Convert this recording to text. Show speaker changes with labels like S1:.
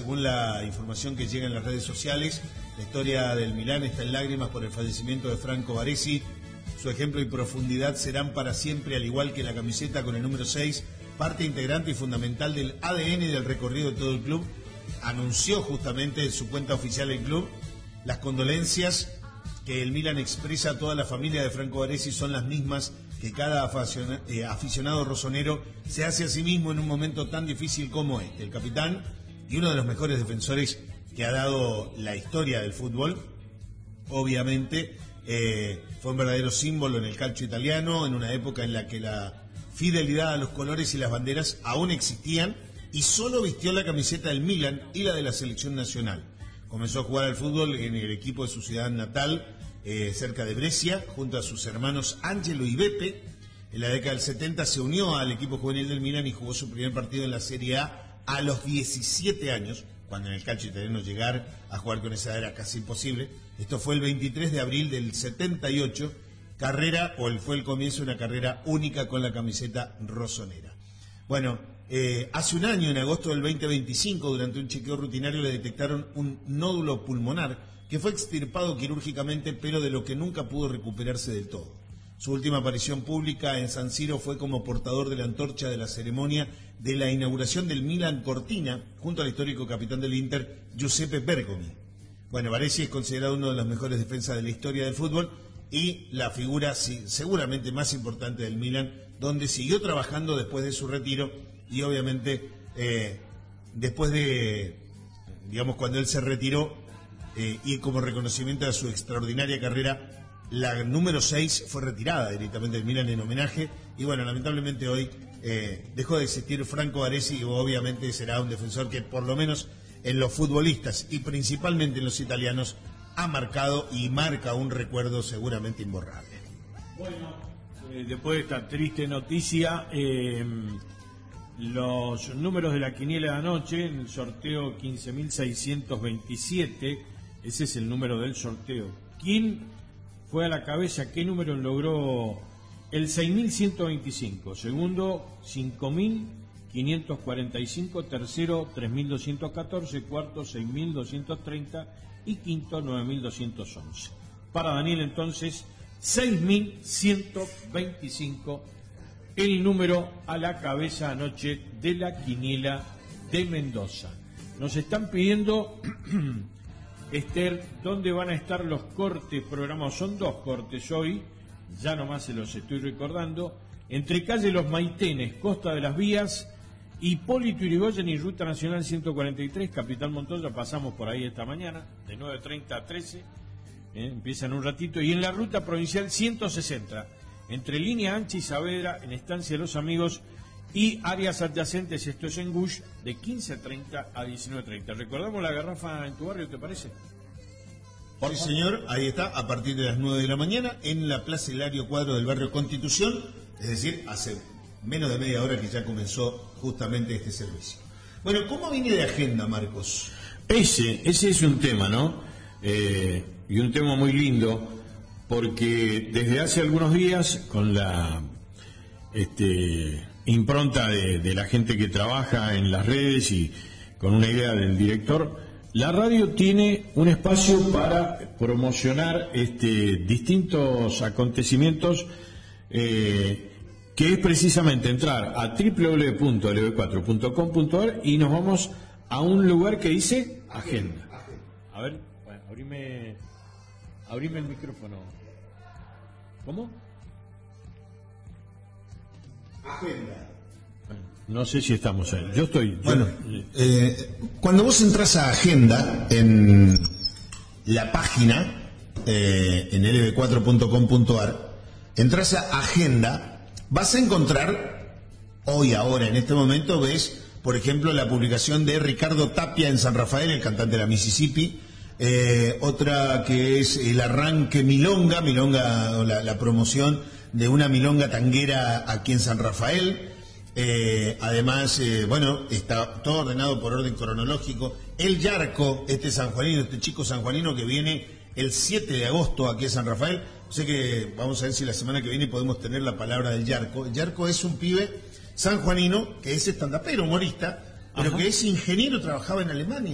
S1: según la información que llega en las redes sociales, la historia del Milán está en lágrimas por el fallecimiento de Franco Baresi. Su ejemplo y profundidad serán para siempre, al igual que la camiseta con el número 6, parte integrante y fundamental del ADN y del recorrido de todo el club. Anunció justamente en su cuenta oficial el club las condolencias que el Milan expresa a toda la familia de Franco Baresi son las mismas que cada aficionado rosonero se hace a sí mismo en un momento tan difícil como este. El capitán y uno de los mejores defensores que ha dado la historia del fútbol, obviamente, fue un verdadero símbolo en el calcio italiano, en una época en la que la fidelidad a los colores y las banderas aún existían, y solo vistió la camiseta del Milan y la de la selección nacional. Comenzó a jugar al fútbol en el equipo de su ciudad natal, cerca de Brescia, junto a sus hermanos Angelo y Beppe. En la década del 70 se unió al equipo juvenil del Milan y jugó su primer partido en la Serie A los 17 años, cuando en el calcio italiano llegar a jugar con esa edad era casi imposible. Esto fue el 23 de abril del 78, fue el comienzo de una carrera única con la camiseta rosonera. Bueno, hace un año, en agosto del 2025, durante un chequeo rutinario le detectaron un nódulo pulmonar que fue extirpado quirúrgicamente, pero de lo que nunca pudo recuperarse del todo. Su última aparición pública en San Siro fue como portador de la antorcha de la ceremonia de la inauguración del Milan Cortina, junto al histórico capitán del Inter, Giuseppe Bergomi. Bueno, Baresi es considerado uno de los mejores defensas de la historia del fútbol y la figura seguramente más importante del Milan, donde siguió trabajando después de su retiro y obviamente después de, cuando él se retiró, y como reconocimiento a su extraordinaria carrera, la número 6 fue retirada directamente del Milan en homenaje. Y bueno, lamentablemente hoy dejó de existir Franco Baresi, y obviamente será un defensor que por lo menos en los futbolistas y principalmente en los italianos ha marcado y marca un recuerdo seguramente imborrable.
S2: Bueno, después de esta triste noticia, los números de la quiniela de anoche, en el sorteo 15.627, ese es el número del sorteo. ¿Quién fue a la cabeza? ¿Qué número logró? El 6.125, segundo 5.545, tercero 3.214, cuarto 6.230 y quinto 9.211. Para Daniel entonces 6.125, el número a la cabeza anoche de la quiniela de Mendoza. Nos están pidiendo, Esther, ¿dónde van a estar los cortes programados? Son 2 cortes hoy, ya nomás se los estoy recordando, entre calle Los Maitenes, Costa de las Vías, Hipólito Yrigoyen y Ruta Nacional 143, Capital Montoya. Pasamos por ahí esta mañana, de 9:30 a 13, empiezan un ratito, y en la Ruta Provincial 160, entre Línea Ancha y Saavedra, en Estancia de los Amigos, y áreas adyacentes, esto es en Gush, de 15:30 a 19:30. ¿Recordamos la garrafa en tu barrio, te parece?
S1: Sí, señor, ahí está, a partir de las 9 de la mañana, en la Plaza Hilario Cuadro del barrio Constitución, es decir, hace menos de media hora que ya comenzó justamente este servicio. Bueno, ¿cómo viene de agenda, Marcos?
S2: Ese es un tema, ¿no? Y un tema muy lindo, porque desde hace algunos días, con la impronta de la gente que trabaja en las redes y con una idea del director, la radio tiene un espacio para promocionar distintos acontecimientos, que es precisamente entrar a www.lb4.com.ar y nos vamos a un lugar que dice agenda. A ver, bueno, abrime el micrófono. ¿Cómo?
S1: Agenda.
S2: No sé si estamos ahí. Yo estoy.
S1: Bueno, cuando vos entras a agenda en la página, en lb4.com.ar, entras a agenda, vas a encontrar, ahora, en este momento, ves, por ejemplo, la publicación de Ricardo Tapia en San Rafael, el cantante de la Mississippi. Otra que es el arranque milonga, la promoción de una milonga tanguera aquí en San Rafael. Además, está todo ordenado por orden cronológico. El Yarco, sanjuanino, este chico sanjuanino que viene el 7 de agosto aquí a San Rafael. Sé que vamos a ver si la semana que viene podemos tener la palabra del Yarco. El Yarco es un pibe sanjuanino que es estandapero, humorista, pero que es ingeniero, trabajaba en Alemania.